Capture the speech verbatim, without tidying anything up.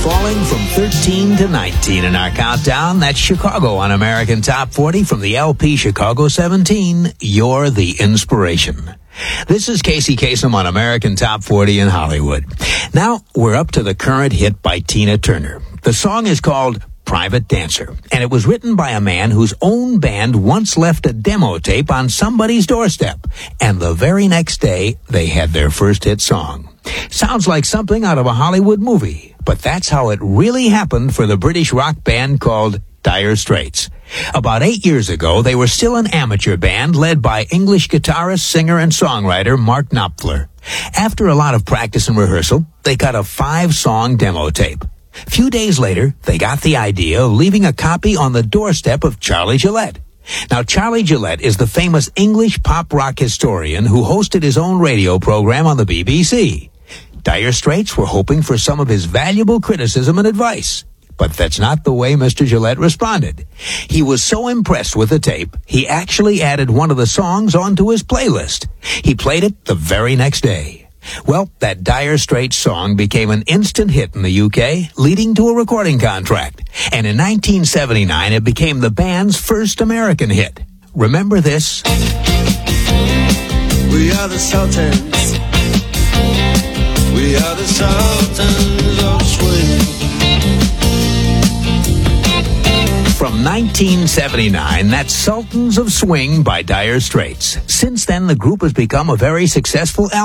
falling from thirteen to nineteen in our countdown. That's Chicago on American Top forty from the L P Chicago seventeen. You're the Inspiration. This is Casey Kasem on American Top forty in Hollywood. Now, we're up to the current hit by Tina Turner. The song is called Private Dancer, and it was written by a man whose own band once left a demo tape on somebody's doorstep, and the very next day, they had their first hit song. Sounds like something out of a Hollywood movie, but that's how it really happened for the British rock band called Dire Straits. About eight years ago, they were still an amateur band led by English guitarist, singer, and songwriter Mark Knopfler. After a lot of practice and rehearsal, they got a five-song demo tape. A few days later, they got the idea of leaving a copy on the doorstep of Charlie Gillette. Now, Charlie Gillette is the famous English pop rock historian who hosted his own radio program on the B B C. Dire Straits were hoping for some of his valuable criticism and advice. But that's not the way Mister Gillette responded. He was so impressed with the tape, he actually added one of the songs onto his playlist. He played it the very next day. Well, that Dire Straits song became an instant hit in the U K, leading to a recording contract. And in nineteen seventy-nine, it became the band's first American hit. Remember this? We are the Sultans. We are the Sultans of Swing. From nineteen seventy-nine, that's Sultans of Swing by Dire Straits. Since then, the group has become a very successful album.